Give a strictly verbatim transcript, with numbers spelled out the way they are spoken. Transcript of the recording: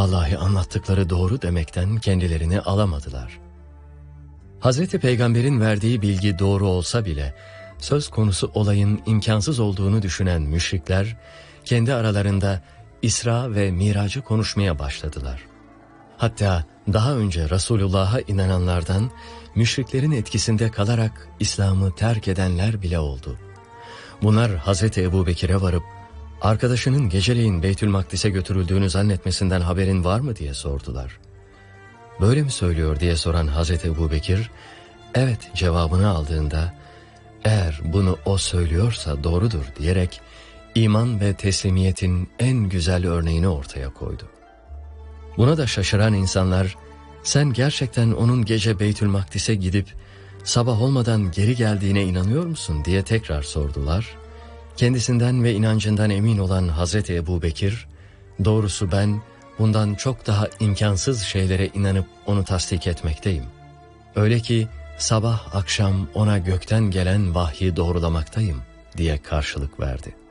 vallahi anlattıkları doğru demekten kendilerini alamadılar. Hazreti Peygamber'in verdiği bilgi doğru olsa bile, söz konusu olayın imkansız olduğunu düşünen müşrikler, kendi aralarında İsra ve Mirac'ı konuşmaya başladılar. Hatta daha önce Resulullah'a inananlardan, müşriklerin etkisinde kalarak İslam'ı terk edenler bile oldu. Bunlar Hazreti Ebubekir'e varıp, arkadaşının geceleyin Beytül Makdis'e götürüldüğünü zannetmesinden haberin var mı diye sordular. Böyle mi söylüyor diye soran Hazreti Ebubekir, evet cevabını aldığında, eğer bunu o söylüyorsa doğrudur diyerek, iman ve teslimiyetin en güzel örneğini ortaya koydu. Buna da şaşıran insanlar, sen gerçekten onun gece Beytül Makdis'e gidip, sabah olmadan geri geldiğine inanıyor musun diye tekrar sordular. Kendisinden ve inancından emin olan Hazreti Ebubekir, doğrusu ben bundan çok daha imkansız şeylere inanıp onu tasdik etmekteyim. Öyle ki sabah akşam ona gökten gelen vahyi doğrulamaktayım diye karşılık verdi.